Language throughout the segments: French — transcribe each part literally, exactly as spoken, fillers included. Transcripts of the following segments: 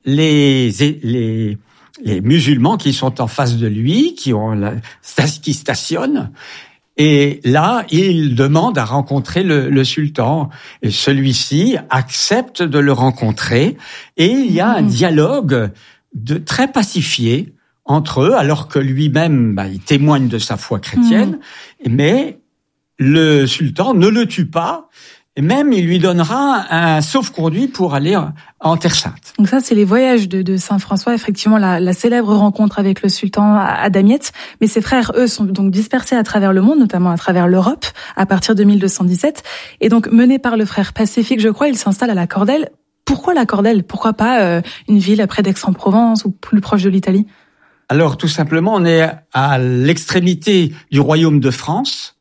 les les les musulmans qui sont en face de lui, qui ont la, qui stationnent. Et là, il demande à rencontrer le, le sultan. Et celui-ci accepte de le rencontrer. Et il y a un dialogue de, très pacifié entre eux, alors que lui-même, bah, il témoigne de sa foi chrétienne. Mmh. Mais le sultan ne le tue pas. Et même, il lui donnera un sauf-conduit pour aller en Terre Sainte. Donc ça, c'est les voyages de, de Saint François, effectivement, la, la célèbre rencontre avec le sultan à Damiette. Mais ses frères, eux, sont donc dispersés à travers le monde, notamment à travers l'Europe, à partir de mille deux cent dix-sept. Et donc, mené par le frère Pacifique, je crois, il s'installe à la Cordelle. Pourquoi la Cordelle ? Pourquoi pas euh, une ville près d'Aix-en-Provence ou plus proche de l'Italie ? Alors, tout simplement, on est à l'extrémité du royaume de France.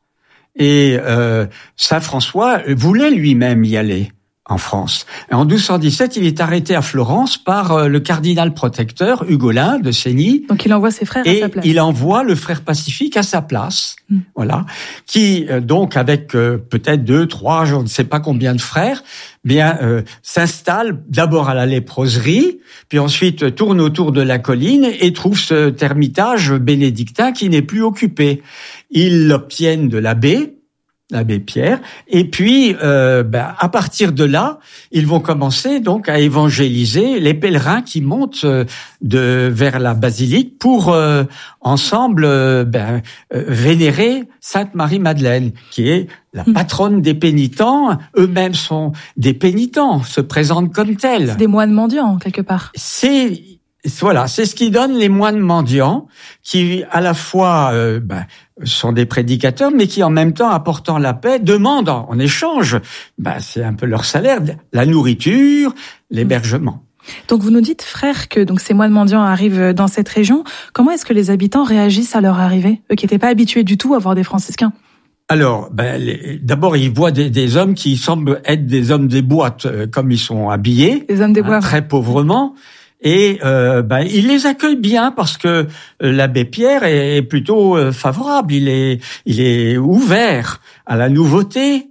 Et euh, Saint François voulait lui-même y aller en France. Et en douze cent dix-sept, il est arrêté à Florence par euh, le cardinal protecteur Hugolin de Séni. Donc il envoie ses frères et à sa place. Il envoie le frère Pacifique à sa place, mmh. voilà, qui euh, donc avec euh, peut-être deux, trois, je ne sais pas combien de frères, bien euh, s'installe d'abord à la léproserie, puis ensuite tourne autour de la colline et trouve ce ermitage bénédictin qui n'est plus occupé. Ils l'obtiennent de l'abbé, l'abbé Pierre, et puis euh, ben, à partir de là, ils vont commencer donc à évangéliser les pèlerins qui montent euh, de vers la basilique pour euh, ensemble euh, ben, euh, vénérer Sainte Marie-Madeleine, qui est la patronne des pénitents. Eux-mêmes sont des pénitents, se présentent comme tels. C'est des moines mendiants quelque part. C'est Voilà, c'est ce qui donne les moines mendiants, qui à la fois euh, ben, sont des prédicateurs, mais qui en même temps, apportant la paix, demandent en échange, ben, c'est un peu leur salaire, la nourriture, l'hébergement. Donc vous nous dites, frère, que donc ces moines mendiants arrivent dans cette région. Comment est-ce que les habitants réagissent à leur arrivée, eux qui n'étaient pas habitués du tout à voir des franciscains ? Alors, ben, les, d'abord, ils voient des, des hommes qui semblent être des hommes des boîtes, euh, comme ils sont habillés, des hommes des bois, hein, très pauvrement. Et euh, ben il les accueille bien parce que l'abbé Pierre est plutôt favorable, il est il est ouvert à la nouveauté.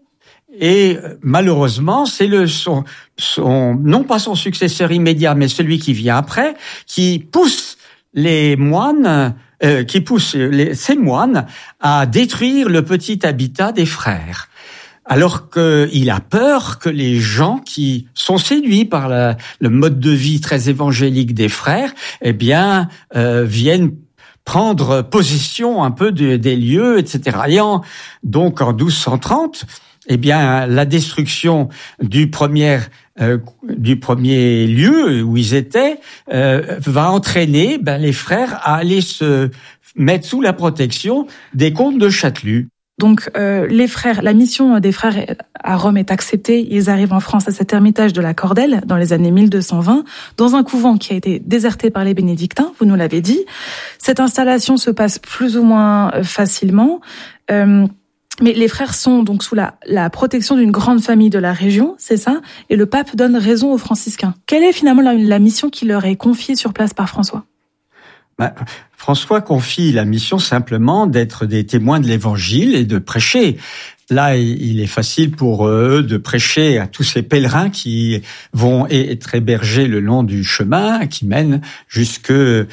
Et malheureusement, c'est le son son non pas son successeur immédiat, mais celui qui vient après, qui pousse les moines, euh, qui pousse les, ces moines à détruire le petit habitat des frères. Alors qu'il a peur que les gens qui sont séduits par la, le mode de vie très évangélique des frères, eh bien, euh, viennent prendre possession un peu de, des lieux, et cetera. Et en, donc, en douze cent trente, eh bien, la destruction du premier euh, du premier lieu où ils étaient euh, va entraîner ben, les frères à aller se mettre sous la protection des comtes de Châtelus. Donc euh, les frères, la mission des frères à Rome est acceptée. Ils arrivent en France à cet ermitage de la Cordelle dans les années mille deux cent vingt, dans un couvent qui a été déserté par les bénédictins. Vous nous l'avez dit. Cette installation se passe plus ou moins facilement. Euh, mais les frères sont donc sous la, la protection d'une grande famille de la région, c'est ça. Et le pape donne raison aux franciscains. Quelle est finalement la, la mission qui leur est confiée sur place par François ? Ben, François confie la mission simplement d'être des témoins de l'Évangile et de prêcher. Là, il est facile pour eux de prêcher à tous ces pèlerins qui vont être hébergés le long du chemin qui mène jusque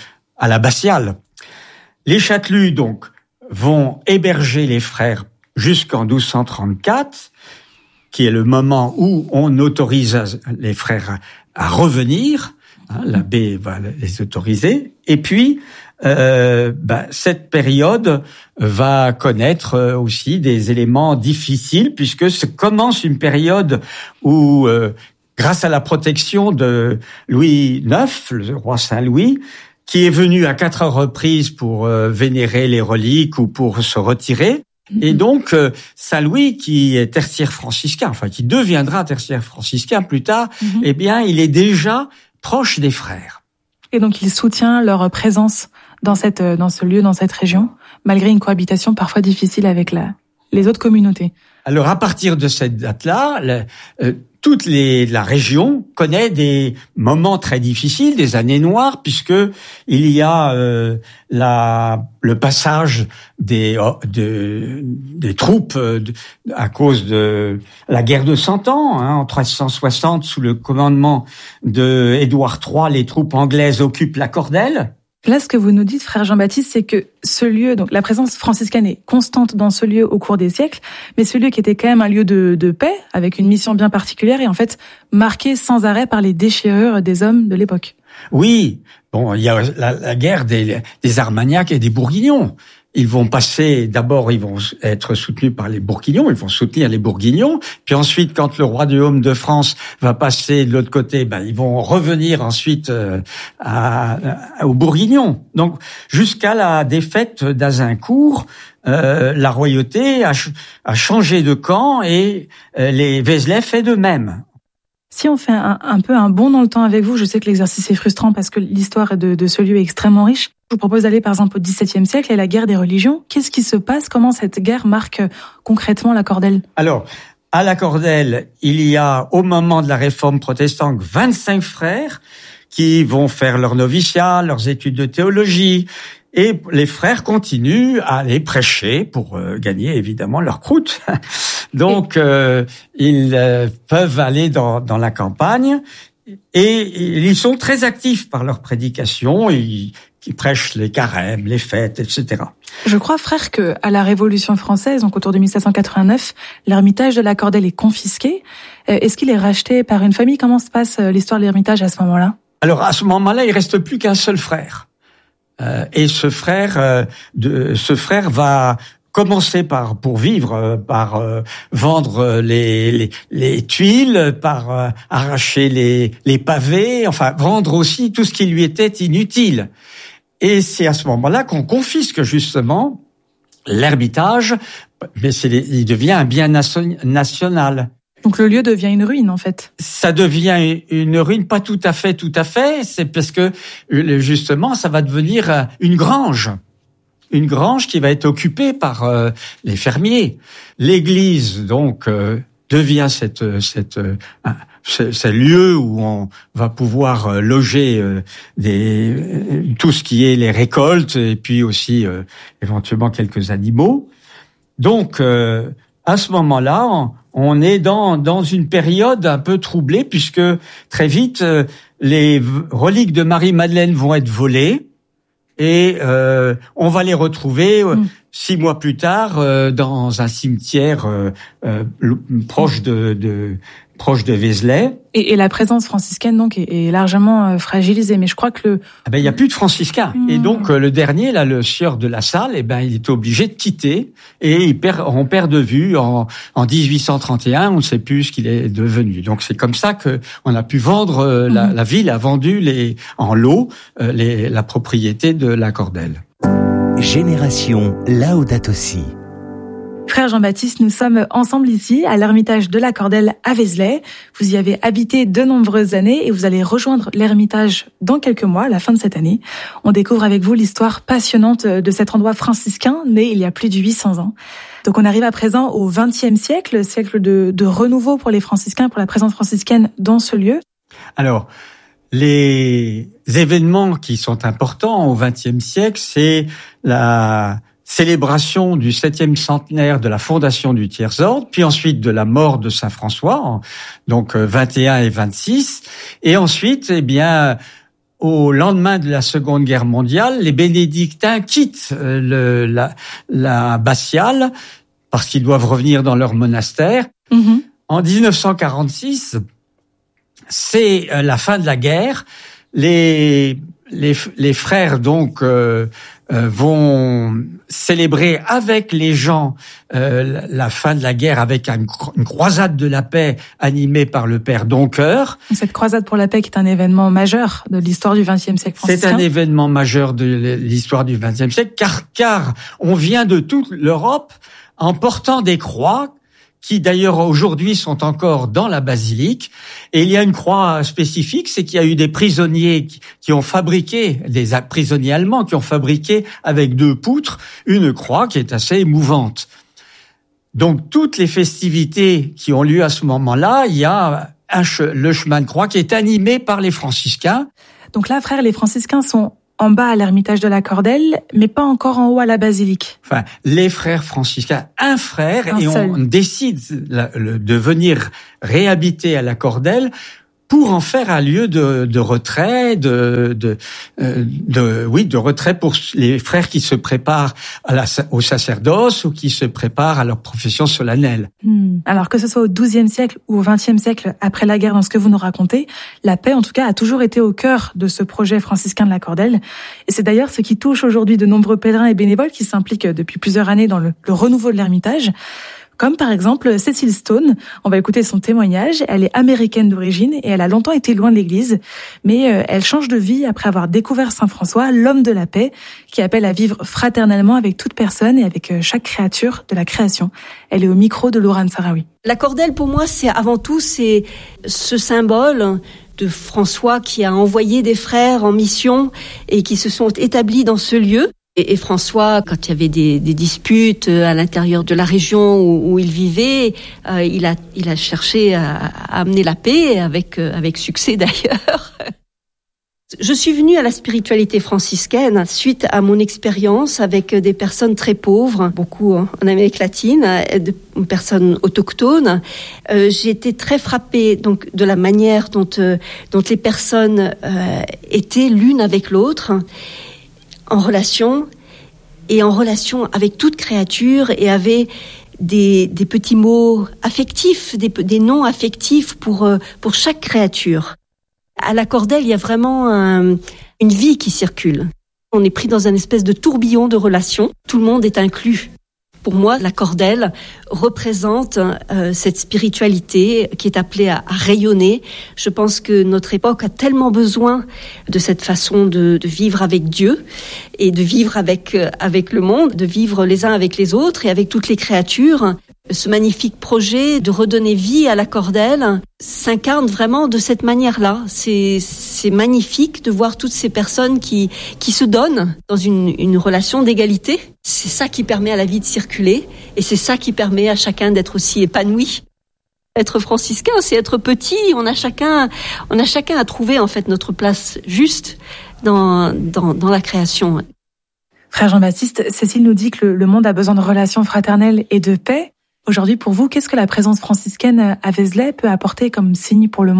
à l'abbatiale. Les Châtelus, donc, vont héberger les frères jusqu'en douze cent trente-quatre, qui est le moment où on autorise les frères à revenir. Hein, l'abbé va les autoriser. Et puis, euh, ben, cette période va connaître aussi des éléments difficiles, puisque se commence une période où, euh, grâce à la protection de Louis neuf, le roi Saint-Louis, qui est venu à quatre reprises pour euh, vénérer les reliques ou pour se retirer, et donc, euh, Saint-Louis, qui est tertiaire franciscain, enfin, qui deviendra tertiaire franciscain plus tard, mm-hmm. eh bien, il est déjà proche des frères. Et donc, il soutient leur présence dans cette, dans ce lieu, dans cette région, malgré une cohabitation parfois difficile avec la, les autres communautés. Alors, à partir de cette date-là, la, euh, toute les, la région connaît des moments très difficiles, des années noires, puisque il y a euh, la, le passage des, de, des troupes de, à cause de la guerre de Cent Ans, hein, en treize cent soixante, sous le commandement de Édouard trois, les troupes anglaises occupent la Cordelle. Là, ce que vous nous dites, frère Jean-Baptiste, c'est que ce lieu, donc la présence franciscaine est constante dans ce lieu au cours des siècles, mais ce lieu qui était quand même un lieu de, de paix, avec une mission bien particulière, est en fait marqué sans arrêt par les déchirures des hommes de l'époque. Oui, bon, il y a la, la guerre des, des Armagnacs et des Bourguignons. Ils vont passer, d'abord, ils vont être soutenus par les Bourguignons, ils vont soutenir les Bourguignons, puis ensuite, quand le royaume de France va passer de l'autre côté, ben, ils vont revenir ensuite euh, à, à, aux Bourguignons. Donc, jusqu'à la défaite d'Azincourt, euh, la royauté a, a changé de camp et euh, les Vézelay fait de même. Si on fait un, un peu un bond dans le temps avec vous, je sais que l'exercice est frustrant parce que l'histoire de, de ce lieu est extrêmement riche. Je vous propose d'aller par exemple au dix-septième siècle et la guerre des religions. Qu'est-ce qui se passe? Comment cette guerre marque concrètement la Cordelle? Alors, à la Cordelle, il y a au moment de la réforme protestante vingt-cinq frères qui vont faire leur noviciat, leurs études de théologie. Et les frères continuent à aller prêcher pour euh, gagner évidemment leur croûte. Donc, euh, ils euh, peuvent aller dans, dans la campagne et ils sont très actifs par leur prédication. Ils, ils prêchent les carêmes, les fêtes, et cetera. Je crois, frère, que à la Révolution française, donc autour de mille sept cent quatre-vingt-neuf, l'ermitage de la Cordelle est confisqué. Est-ce qu'il est racheté par une famille? Comment se passe l'histoire de l'ermitage à ce moment-là? Alors, à ce moment-là, il reste plus qu'un seul frère. Euh, et ce frère, euh, de, ce frère va commencer par, pour vivre, euh, par euh, vendre les, les, les tuiles, par euh, arracher les, les pavés, enfin vendre aussi tout ce qui lui était inutile. Et c'est à ce moment-là qu'on confisque justement l'ermitage, mais c'est, il devient un bien national. Donc le lieu devient une ruine en fait. Ça devient une ruine, pas tout à fait, tout à fait. C'est parce que justement, ça va devenir une grange, une grange qui va être occupée par euh, les fermiers. L'église donc euh, devient cette cette euh, ce, ce lieu où on va pouvoir euh, loger euh, des euh, tout ce qui est les récoltes et puis aussi euh, éventuellement quelques animaux. Donc euh, à ce moment-là, on, on est dans dans une période un peu troublée puisque très vite euh, les reliques de Marie-Madeleine vont être volées et euh, on va les retrouver euh, mmh. six mois plus tard euh, dans un cimetière euh, euh, proche de, de proche de Vézelay. Et, et la présence franciscaine donc est, est largement euh, fragilisée. Mais je crois que le ah ben il y a plus de franciscains mmh. et donc euh, le dernier là, le sieur de la Salle, eh ben il est obligé de quitter et il perd, on perd de vue en, en dix-huit cent trente et un, on ne sait plus ce qu'il est devenu. Donc c'est comme ça que on a pu vendre euh, mmh. la, la ville a vendu les en lot euh, les, la propriété de la Cordelle. Génération Laudato Si. Frère Jean-Baptiste, nous sommes ensemble ici à l'ermitage de la Cordelle à Vézelay. Vous y avez habité de nombreuses années et vous allez rejoindre l'ermitage dans quelques mois, à la fin de cette année. On découvre avec vous l'histoire passionnante de cet endroit franciscain, né il y a plus de huit cents ans. Donc on arrive à présent au vingtième siècle, siècle de, de renouveau pour les franciscains, pour la présence franciscaine dans ce lieu. Alors, les événements qui sont importants au vingtième siècle, c'est la célébration du septième centenaire de la fondation du Tiers-Ordre, puis ensuite de la mort de Saint François, donc vingt et un et vingt-six, et ensuite, eh bien, au lendemain de la Seconde Guerre mondiale, les bénédictins quittent le, la, la abbatiale parce qu'ils doivent revenir dans leur monastère. Mmh. En dix-neuf cent quarante-six, c'est la fin de la guerre. Les les, les frères donc euh, euh, vont célébrer avec les gens euh, la fin de la guerre avec une, une croisade de la paix animée par le père Doncoeur. Cette croisade pour la paix qui est un événement majeur de l'histoire du vingtième siècle franciscain. C'est un événement majeur de l'histoire du vingtième siècle car car on vient de toute l'Europe en portant des croix qui d'ailleurs aujourd'hui sont encore dans la basilique. Et il y a une croix spécifique, c'est qu'il y a eu des prisonniers qui ont fabriqué, des prisonniers allemands qui ont fabriqué avec deux poutres une croix qui est assez émouvante. Donc, toutes les festivités qui ont lieu à ce moment-là, il y a un che- le chemin de croix qui est animé par les franciscains. Donc là, frère, les franciscains sont en bas à l'ermitage de la Cordelle, mais pas encore en haut à la basilique. Enfin, les frères franciscains, un frère, Un et seul. on décide la- le- de venir réhabiter à la Cordelle pour en faire un lieu de, de retrait, de, de, euh, de, oui, de retrait pour les frères qui se préparent à la, au sacerdoce ou qui se préparent à leur profession solennelle. Hmm. Alors que ce soit au douzième siècle ou au vingtième siècle, après la guerre, dans ce que vous nous racontez, la paix, en tout cas, a toujours été au cœur de ce projet franciscain de la Cordelle. Et c'est d'ailleurs ce qui touche aujourd'hui de nombreux pèlerins et bénévoles qui s'impliquent depuis plusieurs années dans le, le renouveau de l'Ermitage. Comme par exemple Cécile Stone. On va écouter son témoignage. Elle est américaine d'origine et elle a longtemps été loin de l'Église. Mais elle change de vie après avoir découvert Saint François, l'homme de la paix, qui appelle à vivre fraternellement avec toute personne et avec chaque créature de la création. Elle est au micro de Laurent Sarawi. La Cordelle, pour moi, c'est avant tout c'est ce symbole de François qui a envoyé des frères en mission et qui se sont établis dans ce lieu. Et, et François, quand il y avait des, des disputes à l'intérieur de la région où, où il vivait, euh, il a, il a cherché à, à amener la paix, avec, euh, avec succès d'ailleurs. Je suis venue à la spiritualité franciscaine suite à mon expérience avec des personnes très pauvres, beaucoup en Amérique latine, de personnes autochtones. Euh, j'ai été très frappée donc de la manière dont, euh, dont les personnes euh, étaient l'une avec l'autre, en relation et en relation avec toute créature et avaient des, des petits mots affectifs, des, des noms affectifs pour, pour chaque créature. À la Cordelle, il y a vraiment un, une vie qui circule. On est pris dans un espèce de tourbillon de relations. Tout le monde est inclus. Pour moi, la Cordelle représente euh, cette spiritualité qui est appelée à, à rayonner. Je pense que notre époque a tellement besoin de cette façon de, de vivre avec Dieu et de vivre avec, euh, avec le monde, de vivre les uns avec les autres et avec toutes les créatures. Ce magnifique projet de redonner vie à la Cordelle s'incarne vraiment de cette manière-là. C'est, c'est magnifique de voir toutes ces personnes qui, qui se donnent dans une, une relation d'égalité. C'est ça qui permet à la vie de circuler et c'est ça qui permet à chacun d'être aussi épanoui. Être franciscain, c'est être petit. On a chacun, on a chacun à trouver en fait notre place juste dans, dans, dans la création. Frère Jean-Baptiste, Cécile nous dit que le, le monde a besoin de relations fraternelles et de paix. Aujourd'hui, pour vous, qu'est-ce que la présence franciscaine à Vézelay peut apporter comme signe pour le monde ?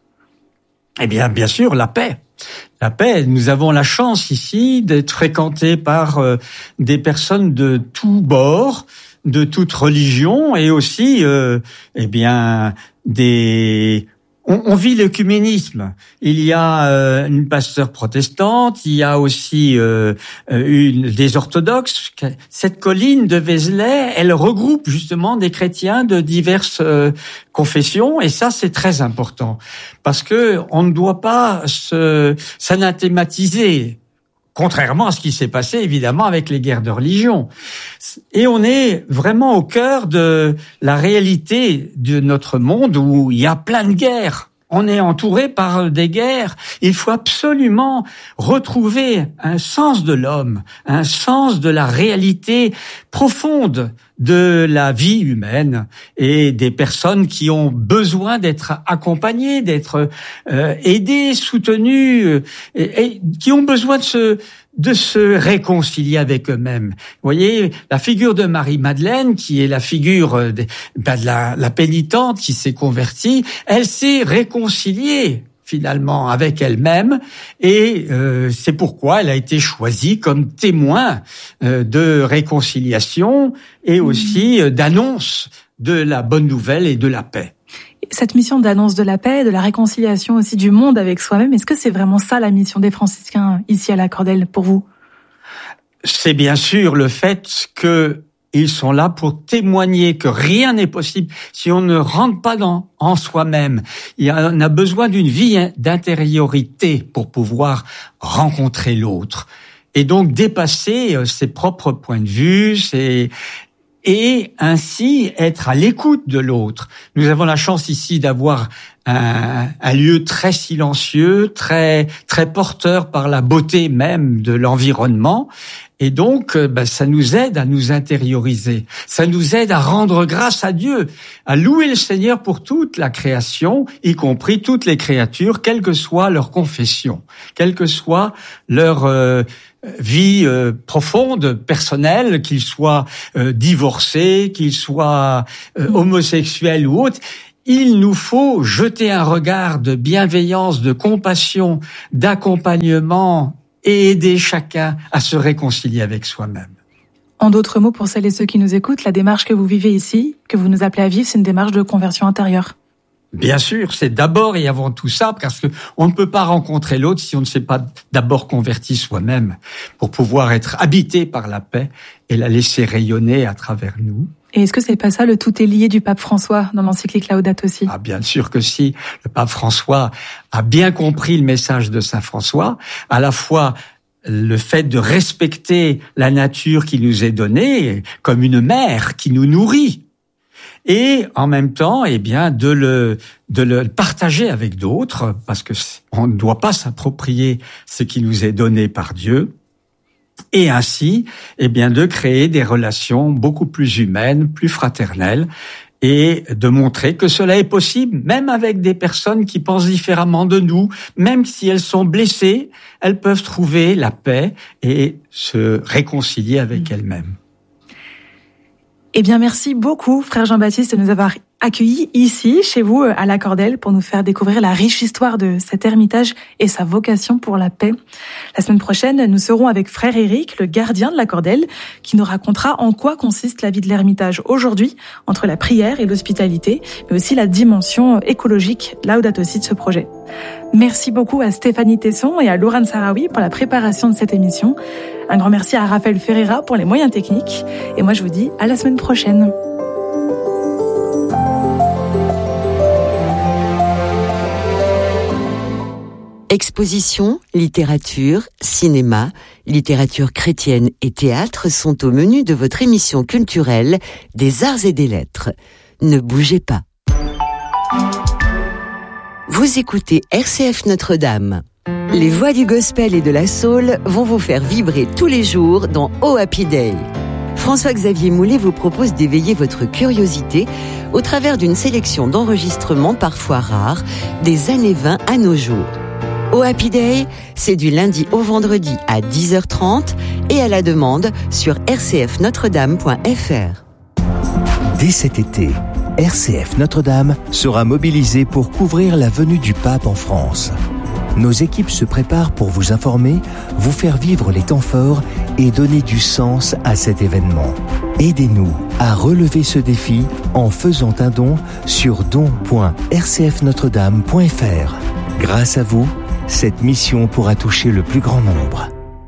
Eh bien, bien sûr, la paix. La paix. Nous avons la chance ici d'être fréquentés par euh, des personnes de tous bords, de toute religion, et aussi, euh, eh bien, des On, on vit l'œcuménisme. Il y a euh, une pasteur protestante, il y a aussi euh, une des orthodoxes. Cette colline de Vézelay, elle regroupe justement des chrétiens de diverses euh, confessions, et ça c'est très important parce que on ne doit pas se s'anathématiser. Contrairement à ce qui s'est passé, évidemment, avec les guerres de religion. Et on est vraiment au cœur de la réalité de notre monde où il y a plein de guerres. On est entouré par des guerres. Il faut absolument retrouver un sens de l'homme, un sens de la réalité profonde de la vie humaine et des personnes qui ont besoin d'être accompagnées, d'être euh, aidées, soutenues, euh, et, et qui ont besoin de se de se réconcilier avec eux-mêmes. Vous voyez, la figure de Marie-Madeleine, qui est la figure de, ben de la, la pénitente qui s'est convertie, elle s'est réconciliée finalement avec elle-même, et euh, c'est pourquoi elle a été choisie comme témoin euh, de réconciliation et aussi euh, d'annonce de la bonne nouvelle et de la paix. Cette mission d'annonce de la paix, de la réconciliation aussi du monde avec soi-même, est-ce que c'est vraiment ça la mission des franciscains ici à la Cordelle pour vous ? C'est bien sûr le fait que ils sont là pour témoigner que rien n'est possible si on ne rentre pas dans, en soi-même. Il y a, on a besoin d'une vie d'intériorité pour pouvoir rencontrer l'autre. Et donc dépasser ses propres points de vue, ses, et ainsi être à l'écoute de l'autre. Nous avons la chance ici d'avoir un, un lieu très silencieux, très très porteur par la beauté même de l'environnement. Et donc, ben, ça nous aide à nous intérioriser. Ça nous aide à rendre grâce à Dieu, à louer le Seigneur pour toute la création, y compris toutes les créatures, quelle que soit leur confession, quelle que soit leur euh, vie euh, profonde, personnelle, qu'ils soient euh, divorcés, qu'ils soient euh, homosexuels ou autres. Il nous faut jeter un regard de bienveillance, de compassion, d'accompagnement, et aider chacun à se réconcilier avec soi-même. En d'autres mots, pour celles et ceux qui nous écoutent, la démarche que vous vivez ici, que vous nous appelez à vivre, c'est une démarche de conversion intérieure. Bien sûr, c'est d'abord et avant tout ça, parce que on ne peut pas rencontrer l'autre si on ne s'est pas d'abord converti soi-même, pour pouvoir être habité par la paix et la laisser rayonner à travers nous. Et est-ce que c'est pas ça le tout est lié du pape François dans l'encyclique Laudato Si? Ah, bien sûr que si. Le pape François a bien compris le message de saint François, à la fois le fait de respecter la nature qui nous est donnée comme une mère qui nous nourrit, et en même temps, eh bien, de le de le partager avec d'autres, parce que on ne doit pas s'approprier ce qui nous est donné par Dieu. Et ainsi, eh bien, de créer des relations beaucoup plus humaines, plus fraternelles, et de montrer que cela est possible, même avec des personnes qui pensent différemment de nous, même si elles sont blessées, elles peuvent trouver la paix et se réconcilier avec elles-mêmes. Eh bien, merci beaucoup, frère Jean-Baptiste, de nous avoir accueillis ici, chez vous, à la Cordelle, pour nous faire découvrir la riche histoire de cet ermitage et sa vocation pour la paix. La semaine prochaine, nous serons avec frère Éric, le gardien de la Cordelle, qui nous racontera en quoi consiste la vie de l'ermitage aujourd'hui, entre la prière et l'hospitalité, mais aussi la dimension écologique, Laudato Si, de ce projet. Merci beaucoup à Stéphanie Tesson et à Laurent Sarawi pour la préparation de cette émission. Un grand merci à Raphaël Ferreira pour les moyens techniques. Et moi, je vous dis à la semaine prochaine. Expositions, littérature, cinéma, littérature chrétienne et théâtre sont au menu de votre émission culturelle des Arts et des Lettres. Ne bougez pas. Vous écoutez R C F Notre-Dame. Les voix du gospel et de la soul vont vous faire vibrer tous les jours dans Oh Happy Day. François-Xavier Moulet vous propose d'éveiller votre curiosité au travers d'une sélection d'enregistrements parfois rares des années vingt à nos jours. Oh Happy Day, c'est du lundi au vendredi à dix heures trente et à la demande sur r c f notre dame point f r. Dès cet été, R C F Notre-Dame sera mobilisée pour couvrir la venue du pape en France. Nos équipes se préparent pour vous informer, vous faire vivre les temps forts et donner du sens à cet événement. Aidez-nous à relever ce défi en faisant un don sur don point r c f notre dame point f r. Grâce à vous, cette mission pourra toucher le plus grand nombre.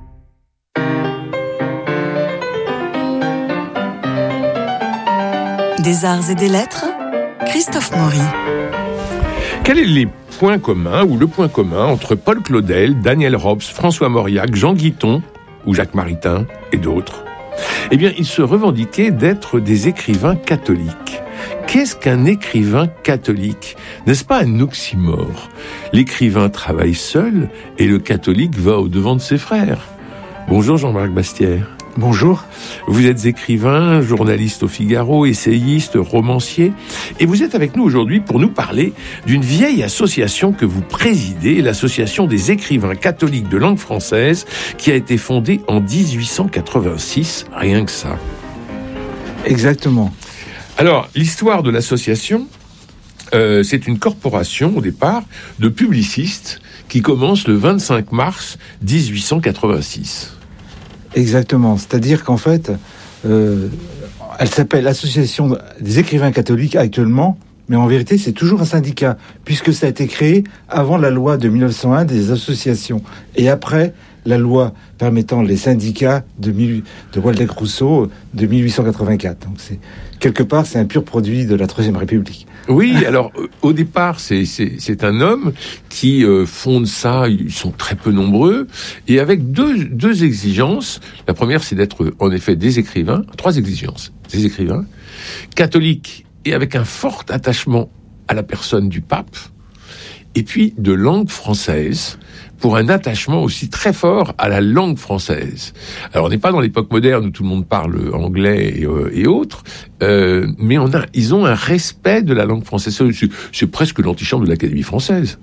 Des Arts et des Lettres, Christophe Maury. Quels sont les points communs ou le point commun entre Paul Claudel, Daniel Robs, François Mauriac, Jean Guiton ou Jacques Maritain et d'autres? Eh bien, ils se revendiquaient d'être des écrivains catholiques. Qu'est-ce qu'un écrivain catholique? N'est-ce pas un oxymore? L'écrivain travaille seul et le catholique va au-devant de ses frères. Bonjour Jean-Marc Bastière. Bonjour. Vous êtes écrivain, journaliste au Figaro, essayiste, romancier, et vous êtes avec nous aujourd'hui pour nous parler d'une vieille association que vous présidez, l'association des écrivains catholiques de langue française, qui a été fondée en dix-huit cent quatre-vingt-six, rien que ça. Exactement. Alors, l'histoire de l'association, euh, c'est une corporation au départ de publicistes qui commence le vingt-cinq mars dix-huit cent quatre-vingt-six. Exactement. C'est-à-dire qu'en fait, euh, elle s'appelle l'Association des écrivains catholiques actuellement, mais en vérité, c'est toujours un syndicat, puisque ça a été créé avant la loi de mille neuf cent un des associations, et après la loi permettant les syndicats de, mille, de Waldeck-Rousseau de mille huit cent quatre-vingt-quatre. Donc c'est, quelque part, c'est un pur produit de la Troisième République. Oui, alors au départ, c'est, c'est, c'est un homme qui euh, fonde ça, ils sont très peu nombreux, et avec deux, deux exigences. La première, c'est d'être en effet des écrivains, trois exigences, des écrivains, catholiques et avec un fort attachement à la personne du pape, et puis de langue française, pour un attachement aussi très fort à la langue française. Alors, on n'est pas dans l'époque moderne où tout le monde parle anglais et, euh, et autres, euh, mais on a, ils ont un respect de la langue française. C'est, c'est presque l'antichambre de l'Académie française.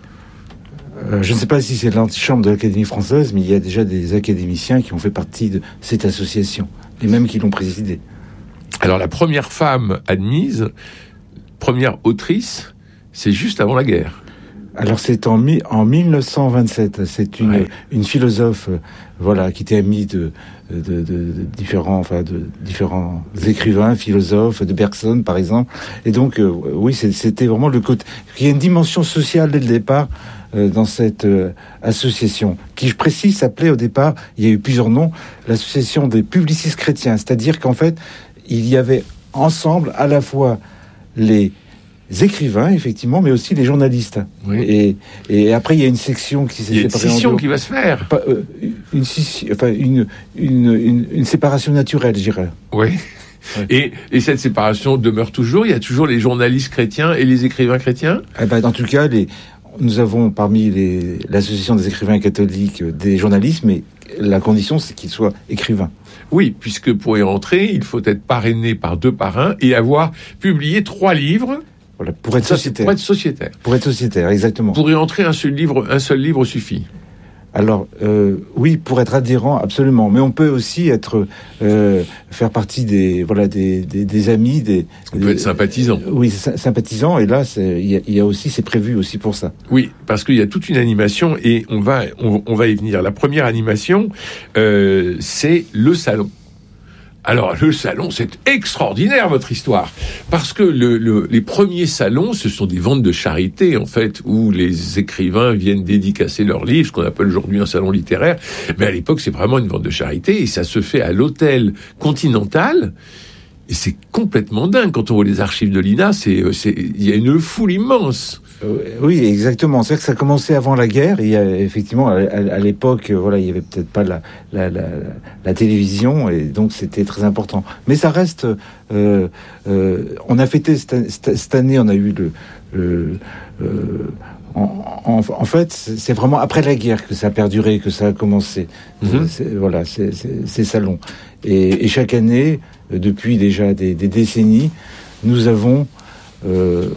Euh, je ne sais pas si c'est l'antichambre de l'Académie française, mais il y a déjà des académiciens qui ont fait partie de cette association, et même qui l'ont présidée. Alors, la première femme admise, première autrice, c'est juste avant la guerre. Alors c'est en, mi- en mille neuf cent vingt-sept, c'est une, ouais. une philosophe, euh, voilà, qui était amie de, de, de, de différents, enfin de différents écrivains, philosophes, de Bergson par exemple, et donc euh, oui, c'est, c'était vraiment le côté. Il y a une dimension sociale dès le départ euh, dans cette euh, association, qui je précise s'appelait au départ, il y a eu plusieurs noms, l'association des publicistes chrétiens, c'est-à-dire qu'en fait il y avait ensemble à la fois les écrivains, effectivement, mais aussi les journalistes. Oui. Et, et après, il y a une section qui s'est séparée. Il y a une scission qui va se faire. Pas, euh, une, enfin, une, une, une, une séparation naturelle, je dirais. Oui. Ouais. Et, et cette séparation demeure toujours. Il y a toujours les journalistes chrétiens et les écrivains chrétiens. Eh ben, en tout cas, les, nous avons parmi les, l'association des écrivains catholiques des journalistes, mais la condition, c'est qu'ils soient écrivains. Oui, puisque pour y rentrer, il faut être parrainé par deux parrains et avoir publié trois livres. Voilà, pour être Ça, sociétaire. Pour être sociétaire. Pour être sociétaire, exactement. Pour y entrer, un seul livre, un seul livre suffit. Alors, euh, oui, pour être adhérent, absolument. Mais on peut aussi être, euh, faire partie des, voilà, des, des, des amis, des. On des, peut être sympathisant. Euh, oui, sympathisant. Et là, il y, y a aussi, c'est prévu aussi pour ça. Oui, parce qu'il y a toute une animation et on va, on, on va y venir. La première animation, euh, c'est le salon. Alors, le salon, c'est extraordinaire, votre histoire. Parce que le, le, les premiers salons, ce sont des ventes de charité, en fait, où les écrivains viennent dédicacer leurs livres, ce qu'on appelle aujourd'hui un salon littéraire. Mais à l'époque, c'est vraiment une vente de charité, et ça se fait à l'hôtel Continental. Et c'est complètement dingue. Quand on voit les archives de l'I N A, c'est, c'est, il y a une foule immense. Oui, exactement. C'est-à-dire que ça a commencé avant la guerre. Il y a effectivement, à, à l'époque, voilà, il y avait peut-être pas la, la, la, la télévision, et donc c'était très important. Mais ça reste. Euh, euh, on a fêté cette, cette année, on a eu le. le euh, en, en, en fait, c'est vraiment après la guerre que ça a perduré, que ça a commencé. Mm-hmm. C'est, voilà, c'est, c'est, ces salons. Et, et chaque année, depuis déjà des, des décennies, nous avons. Euh,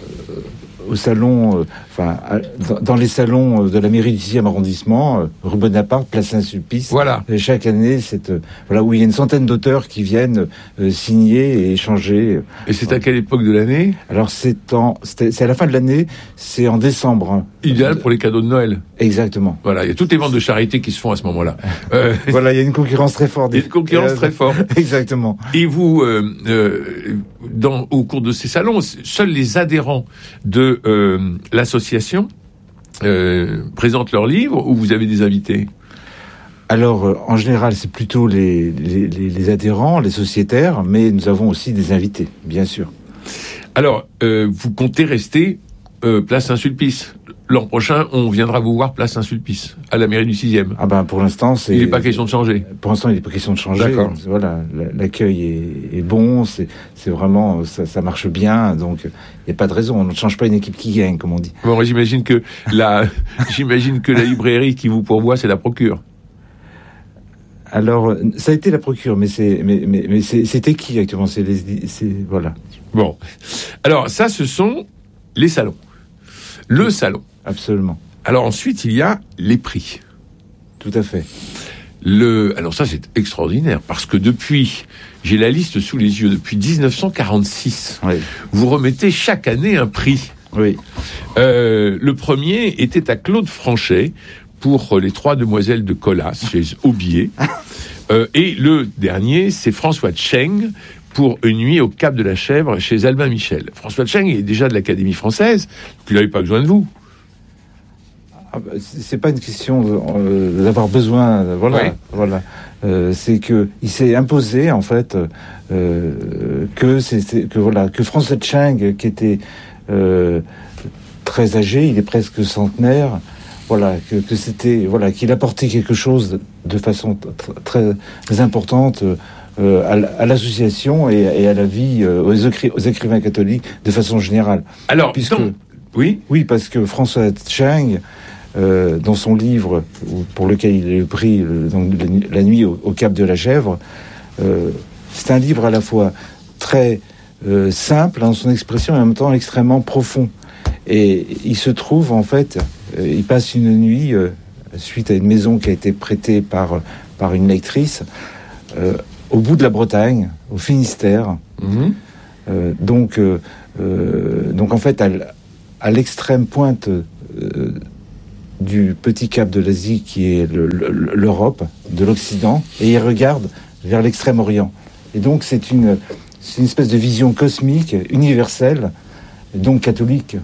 au salon, euh, enfin, à, dans les salons de la mairie du sixième arrondissement, euh, rue Bonaparte, place Saint-Sulpice. Voilà. Et chaque année, cette, euh, voilà, où il y a une centaine d'auteurs qui viennent euh, signer et échanger. Et c'est à quelle époque de l'année ? Alors, c'est en, c'est, c'est à la fin de l'année, c'est en décembre. Hein. Idéal pour les cadeaux de Noël. Exactement. Voilà, il y a toutes les ventes de charité qui se font à ce moment-là. Euh, voilà, il y a une concurrence très forte. Il y a une concurrence euh, très forte. Exactement. Et vous, euh, euh, dans, au cours de ces salons, seuls les adhérents de euh, l'association euh, présentent leurs livres, ou vous avez des invités ? Alors, euh, en général, c'est plutôt les, les, les, les adhérents, les sociétaires, mais nous avons aussi des invités, bien sûr. Alors, euh, vous comptez rester euh, place Saint-Sulpice ? L'an prochain, on viendra vous voir place Saint-Sulpice, à la mairie du sixième. Ah ben, pour l'instant, c'est... Il n'est pas question de changer. Pour l'instant, il n'est pas question de changer. D'accord. Voilà, l'accueil est, est bon, c'est, c'est vraiment, ça, ça marche bien, donc il n'y a pas de raison. On ne change pas une équipe qui gagne, comme on dit. Bon, j'imagine que la, j'imagine que la librairie qui vous pourvoit, c'est la Procure. Alors, ça a été la Procure, mais c'est, mais, mais, mais c'est, c'était qui actuellement ? C'est les, c'est, voilà. Bon. Alors, ça, ce sont les salons. Le salon. Absolument. Alors ensuite, il y a les prix. Tout à fait. Le, alors ça, c'est extraordinaire, parce que depuis, j'ai la liste sous les yeux, depuis dix-neuf cent quarante-six, oui. Vous remettez chaque année un prix. Oui. Euh, le premier était à Claude Franchet, pour les trois demoiselles de Colas, chez Aubier. euh, et le dernier, c'est François Tcheng, pour Une nuit au Cap de la Chèvre, chez Albin Michel. François Tcheng est déjà de l'Académie française, puis il n'avait pas besoin de vous. Ah bah, c'est pas une question de, euh, d'avoir besoin, euh, voilà, oui. voilà. Euh, c'est que il s'est imposé en fait euh, que c'est, c'est que voilà que François Tcheng, qui était euh, très âgé, il est presque centenaire. Voilà, que, que c'était, voilà, qu'il apportait quelque chose de façon t- très, très importante euh, à, à l'association et, et à la vie, euh, aux, écri- aux écrivains catholiques de façon générale. Alors, puisque, donc, oui, oui, parce que François Cheng, euh, dans son livre pour lequel il a eu pris le, donc, La nuit au, au Cap de la Chèvre, euh, c'est un livre à la fois très euh, simple dans son expression et en même temps extrêmement profond. Et il se trouve en fait, euh, il passe une nuit euh, suite à une maison qui a été prêtée par par une lectrice euh, au bout de la Bretagne, au Finistère. Mmh. Euh, donc euh, euh, donc en fait à, à l'extrême pointe euh, du petit cap de l'Asie qui est le, le, l'Europe, de l'Occident, et il regarde vers l'extrême-orient. Et donc c'est une c'est une espèce de vision cosmique, universelle, donc catholique.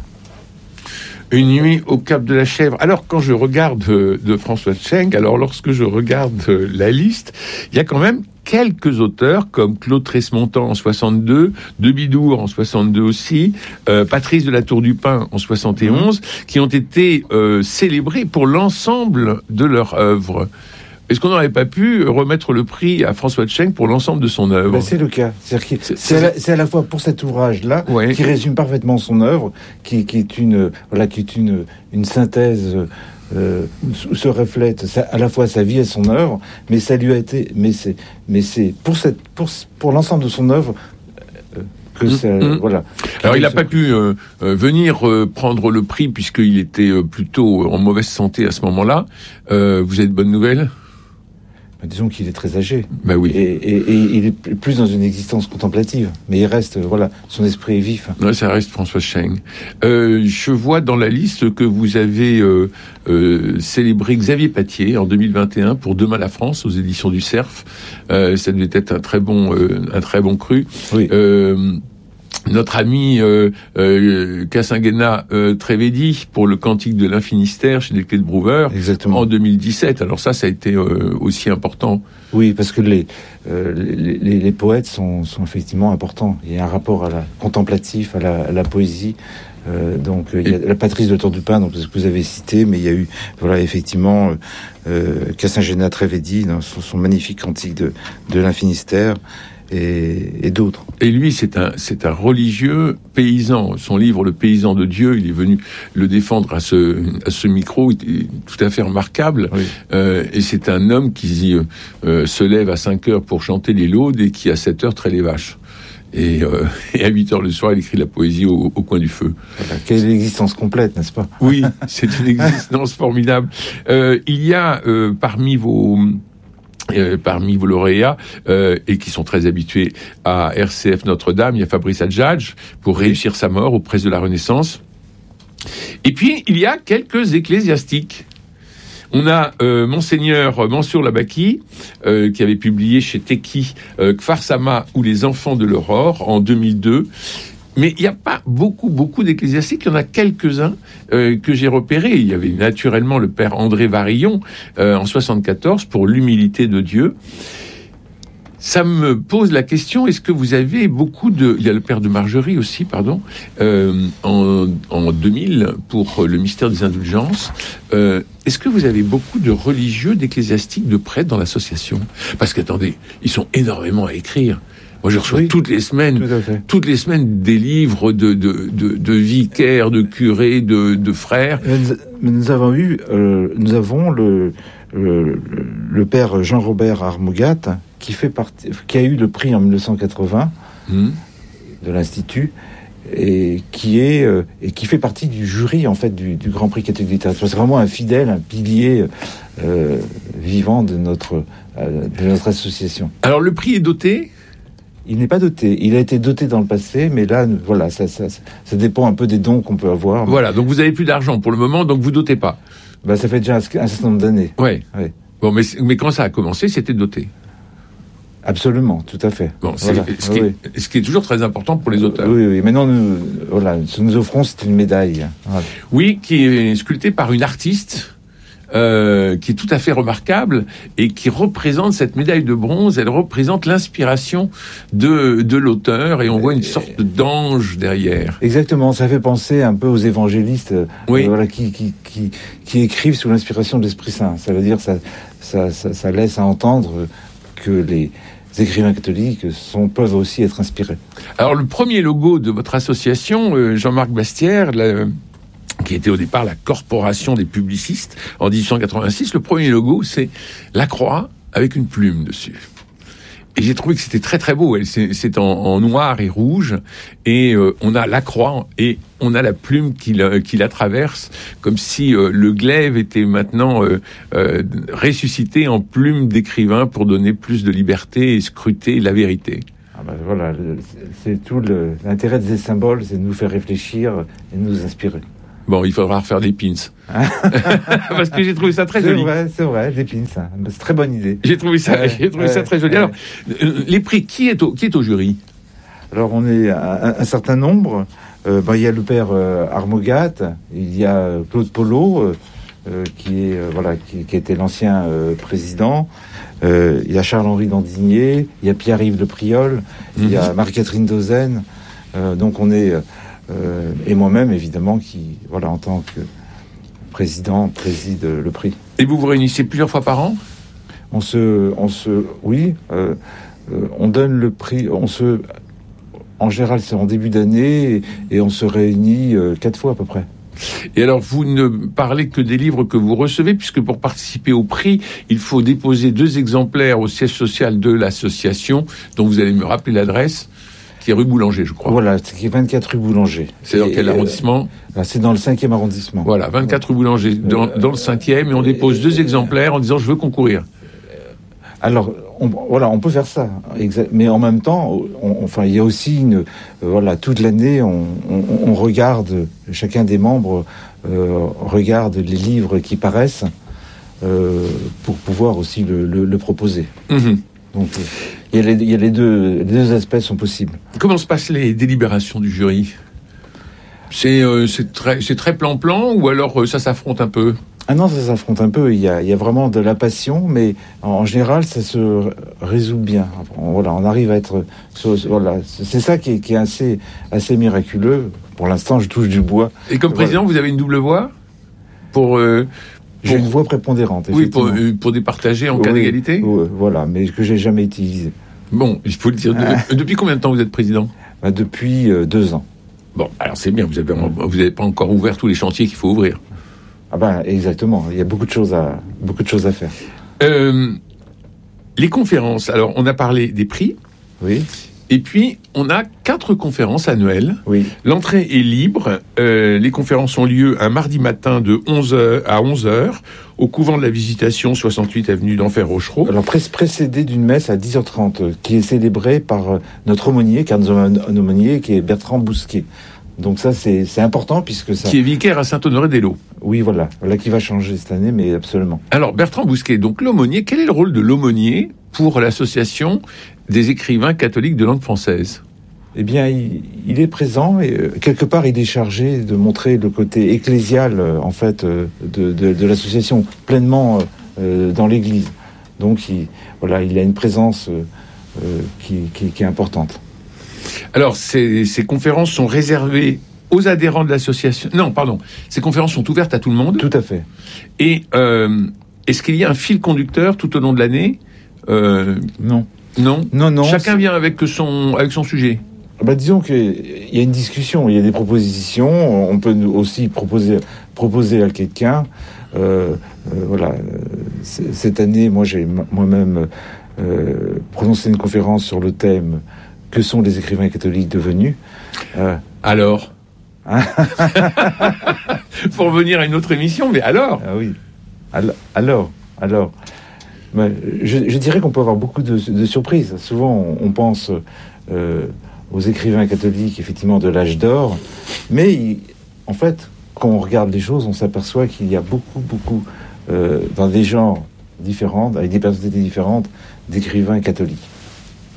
Une nuit au Cap de la Chèvre. Alors, quand je regarde euh, de François Cheng, alors lorsque je regarde euh, la liste, il y a quand même quelques auteurs comme Claude Tresmontant en soixante-deux, De Bidour en soixante-deux aussi, euh, Patrice de la Tour du Pin en soixante et onze, mmh. qui ont été euh, célébrés pour l'ensemble de leur œuvre. Est-ce qu'on n'aurait pas pu remettre le prix à François Cheng pour l'ensemble de son œuvre ? Ben c'est le cas. C'est, c'est, c'est, c'est, à la, c'est à la fois pour cet ouvrage-là, ouais. qui résume parfaitement son œuvre, qui, qui est une, voilà, qui est une, une synthèse euh, où se reflète ça, à la fois sa vie et son œuvre, mais ça lui a été, mais c'est, mais c'est pour cette, pour, pour l'ensemble de son œuvre. Que mmh, ça, mmh. Voilà. Alors il n'a pas pu euh, euh, venir euh, prendre le prix puisqu'il était euh, plutôt en mauvaise santé à ce moment-là. Euh, vous avez de bonnes nouvelles ? Disons qu'il est très âgé. Ben oui. Et, et, et il est plus dans une existence contemplative. Mais il reste, voilà, son esprit est vif. Ouais, ça reste François Cheng. Euh, je vois dans la liste que vous avez euh, euh, célébré Xavier Patier en deux mille vingt et un pour Demain la France aux éditions du Cerf. Euh, ça devait être un très bon, euh, un très bon cru. Oui. Euh, Notre ami euh, euh, Cassinguena euh, Trevedi pour le Cantique de l'Infinistère chez Desclés de Brouwer. Exactement. En deux mille dix-sept. Alors ça, ça a été euh, aussi important. Oui, parce que les, euh, les, les, les poètes sont, sont effectivement importants. Il y a un rapport à la contemplatif, à la, à la poésie. Euh, donc il y a la Patrice de la Tour du Pin, donc, que vous avez cité, mais il y a eu, voilà, effectivement, euh, Cassinguena Trevedi dans son, son magnifique Cantique de, de l'Infinistère. Et, et d'autres. Et lui, c'est un, c'est un religieux paysan. Son livre, Le paysan de Dieu, il est venu le défendre à ce, à ce micro, il est tout à fait remarquable. Oui. Euh, et c'est un homme qui euh, se lève à cinq heures pour chanter les laudes et qui, à sept heures, traite les vaches. Et, euh, et à huit heures le soir, il écrit la poésie au, au coin du feu. Voilà, quelle existence complète, n'est-ce pas ? Oui, c'est une existence formidable. Euh, il y a euh, parmi vos... Euh, parmi vos lauréats euh, et qui sont très habitués à R C F Notre-Dame, il y a Fabrice Adjadj pour Réussir sa mort aux presses de la Renaissance. Et puis il y a quelques ecclésiastiques. On a euh, Monseigneur Mansour Labaki euh, qui avait publié chez Teki euh, Kfar Sama ou Les enfants de l'aurore en deux mille deux. Mais il n'y a pas beaucoup, beaucoup d'ecclésiastiques. Il y en a quelques-uns euh, que j'ai repérés. Il y avait naturellement le père André Varillon euh, en soixante-quatorze pour l'humilité de Dieu. Ça me pose la question, est-ce que vous avez beaucoup de... Il y a le père de Margerie aussi, pardon, euh, en, en deux mille pour le mystère des indulgences. Euh, est-ce que vous avez beaucoup de religieux, d'ecclésiastiques, de prêtres dans l'association ? Parce qu'attendez, ils sont énormément à écrire. Moi, je reçois oui, toutes les semaines, toutes les semaines des livres de de de, de vicaires, de curés, de de frères. Mais nous avons eu, euh, nous avons le, le le père Jean-Robert Armougat qui fait partie, qui a eu le prix en dix-neuf cent quatre-vingts mmh. de l'Institut et qui est euh, et qui fait partie du jury en fait du, du Grand Prix catholique de littérature. C'est vraiment un fidèle, un pilier euh, vivant de notre euh, de notre association. Alors le prix est doté ? Il n'est pas doté. Il a été doté dans le passé, mais là, voilà, ça, ça, ça dépend un peu des dons qu'on peut avoir. Voilà, donc vous avez plus d'argent pour le moment, donc vous dotez pas. Bah, ça fait déjà un, un certain nombre d'années. Ouais. ouais. Bon, mais, mais quand ça a commencé, c'était doté. Absolument, tout à fait. Bon, c'est, voilà. ce, qui oui. est, ce qui est toujours très important pour les auteurs. Oui, oui. Maintenant, nous, voilà, ce que nous offrons, c'est une médaille. Voilà. Oui, qui est sculptée par une artiste. euh, qui est tout à fait remarquable et qui représente cette médaille de bronze. Elle représente l'inspiration de, de l'auteur et on voit une sorte d'ange derrière. Exactement, ça fait penser un peu aux évangélistes oui. euh, voilà, qui, qui, qui, qui écrivent sous l'inspiration de l'Esprit Saint. Ça veut dire ça, ça, ça, ça laisse à entendre que les écrivains catholiques sont, peuvent aussi être inspirés. Alors le premier logo de votre association, euh, Jean-Marc Bastière, la, qui était au départ la Corporation des publicistes en dix-huit cent quatre-vingt-six, le premier logo c'est la croix avec une plume dessus. Et j'ai trouvé que c'était très très beau. C'est, c'est en, en noir et rouge, et euh, on a la croix et on a la plume qui la, qui la traverse, comme si euh, le glaive était maintenant euh, euh, ressuscité en plume d'écrivain pour donner plus de liberté et scruter la vérité. Ah ben voilà, le, c'est tout le, l'intérêt de ces symboles, c'est de nous faire réfléchir et de nous inspirer. Bon, il faudra refaire des pins. Parce que j'ai trouvé ça très c'est joli. C'est vrai, c'est vrai, des pins. Hein. C'est une très bonne idée. J'ai trouvé ça, euh, j'ai trouvé euh, ça très joli. Euh, Alors, euh, les prix, qui est au, qui est au jury ? Alors, on est un, un certain nombre. Euh, bah, il y a le père euh, Armogat, il y a Claude Polo, euh, qui est euh, voilà, qui, qui était l'ancien euh, président. Euh, il y a Charles-Henri Dandigné, il y a Pierre-Yves Le Priol, mm-hmm. il y a Marie-Catherine Dozen. Euh, donc, on est euh, et moi-même évidemment qui, voilà, en tant que président, préside le prix. Et vous vous réunissez plusieurs fois par an ? On se, on se, oui, euh, euh, on donne le prix, on se, en général c'est en début d'année et, et on se réunit euh, quatre fois à peu près. Et alors, vous ne parlez que des livres que vous recevez, puisque pour participer au prix, il faut déposer deux exemplaires au siège social de l'association, dont vous allez me rappeler l'adresse, qui est rue Boulanger, je crois. Voilà, qui est vingt-quatre rue Boulanger. C'est dans quel arrondissement ? euh, C'est dans le cinquième arrondissement. Voilà, vingt-quatre rue Boulanger, dans, dans le cinquième, et on dépose deux exemplaires en disant « je veux concourir ». Alors, on, voilà, on peut faire ça, exact, mais en même temps, on, enfin, il y a aussi une, euh, voilà, toute l'année, on, on, on regarde, chacun des membres euh, regarde les livres qui paraissent euh, pour pouvoir aussi le, le, le proposer. Mmh. Donc, euh, il y a, les, il y a les, deux, les deux aspects sont possibles. Comment se passent les délibérations du jury ? C'est, euh, c'est très, c'est très plan-plan, ou alors euh, ça s'affronte un peu ? Ah non, ça s'affronte un peu. Il y a, il y a vraiment de la passion, mais en, en général, ça se résout bien. Voilà, on arrive à être. Voilà, c'est ça qui est, qui est assez, assez miraculeux. Pour l'instant, je touche du bois. Et comme président, voilà. Vous avez une double voix pour. Euh, J'ai pour... une voix prépondérante. Oui, pour, euh, pour départager en oui, cas d'égalité. Oui, voilà, mais que j'ai jamais utilisé. Bon, il faut le dire. De, depuis combien de temps vous êtes président ? Bah, depuis euh, deux ans. Bon, alors c'est bien. Vous avez, vous n'avez pas encore ouvert tous les chantiers qu'il faut ouvrir. Ah ben exactement, il y a beaucoup de choses à beaucoup de choses à faire. Euh, les conférences. Alors on a parlé des prix. Oui. Et puis on a quatre conférences annuelles. Oui. L'entrée est libre. Euh, les conférences ont lieu un mardi matin de onze heures à onze heures au couvent de la Visitation, soixante-huit avenue d'Enfer-Rochereau. Alors pré- précédé d'une messe à dix heures trente qui est célébrée par euh, notre aumônier, car nous avons un aumônier qui est Bertrand Bousquet. Donc ça, c'est, c'est important puisque ça... Qui est vicaire à Saint-Honoré-des-Laux. Oui, voilà. Voilà qui va changer cette année, mais absolument. Alors, Bertrand Bousquet, donc l'aumônier, quel est le rôle de l'aumônier pour l'association des écrivains catholiques de langue française ? Eh bien, il, il est présent et euh, quelque part, il est chargé de montrer le côté ecclésial, euh, en fait, euh, de, de, de l'association, pleinement euh, dans l'Église. Donc, il, voilà, il a une présence euh, euh, qui, qui, qui est importante. Alors, ces, ces conférences sont réservées aux adhérents de l'association. Non, pardon. Ces conférences sont ouvertes à tout le monde. Tout à fait. Et euh, est-ce qu'il y a un fil conducteur tout au long de l'année ? euh, Non. Non. Non, non. Chacun vient avec son avec son sujet. Bah, disons qu'il y a une discussion, il y a des propositions. On peut aussi proposer proposer à quelqu'un. Euh, euh, voilà. C'est, cette année, moi, j'ai moi-même euh, prononcé une conférence sur le thème. Que sont les écrivains catholiques devenus ? euh... Alors pour venir à une autre émission, mais alors Ah oui. Alors, alors. Ben, je, je dirais qu'on peut avoir beaucoup de, de surprises. Souvent, on, on pense euh, aux écrivains catholiques, effectivement, de l'âge d'or, mais il, en fait, quand on regarde les choses, on s'aperçoit qu'il y a beaucoup, beaucoup, euh, dans des genres différents, avec des personnalités différentes, d'écrivains catholiques.